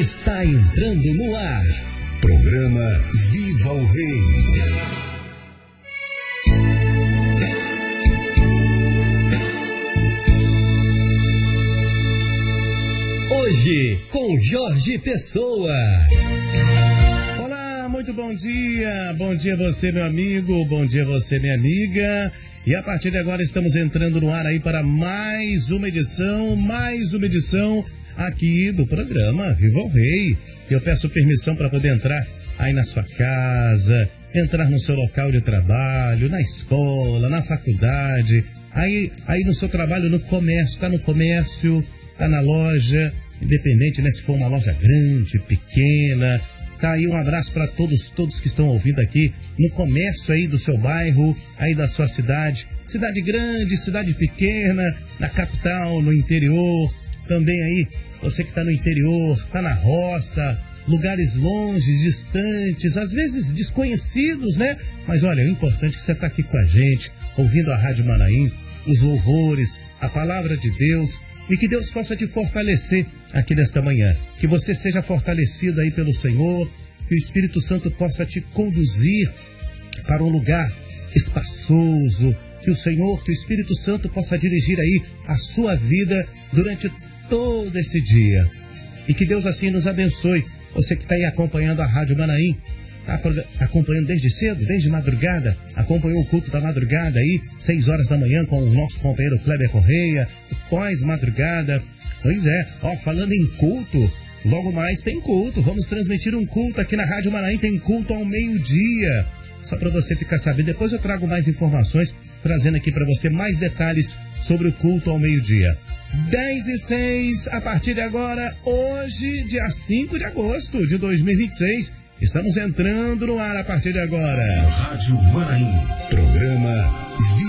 está entrando no ar. Programa Viva o Rei. Hoje, com Jorge Pessoa. Olá, muito bom dia. Bom dia você, meu amigo. Bom dia você, minha amiga. E a partir de agora estamos entrando no ar aí para mais uma edição aqui do programa Viva o Rei. Eu peço permissão para poder entrar aí na sua casa, entrar no seu local de trabalho, na escola, na faculdade, aí no seu trabalho, no comércio, tá no comércio, tá na loja, independente, né, se for uma loja grande, pequena. Tá aí um abraço para todos que estão ouvindo aqui no comércio aí do seu bairro, aí da sua cidade, cidade grande, cidade pequena, na capital, no interior, também aí, você que está no interior, está na roça, lugares longes, distantes, às vezes desconhecidos, né? Mas olha, o importante é que você está aqui com a gente, ouvindo a Rádio Manaim, os louvores, a palavra de Deus, e que Deus possa te fortalecer aqui nesta manhã. Que você seja fortalecido aí pelo Senhor, que o Espírito Santo possa te conduzir para um lugar espaçoso, que o Espírito Santo possa dirigir aí a sua vida durante todo esse dia. E que Deus assim nos abençoe. Você que está aí acompanhando a Rádio Manaim, tá acompanhando desde cedo, desde madrugada, acompanhou o culto da madrugada aí, 6 horas da manhã com o nosso companheiro Kleber Correia, pós-madrugada. Pois é, falando em culto, logo mais tem culto, vamos transmitir um culto aqui na Rádio Manaim, tem culto ao meio-dia. Só para você ficar sabendo, depois eu trago mais informações, trazendo aqui para você mais detalhes sobre o culto ao meio-dia. 10h06, a partir de agora, hoje, dia 5 de agosto de 2026, estamos entrando no ar a partir de agora. Rádio Manaim, programa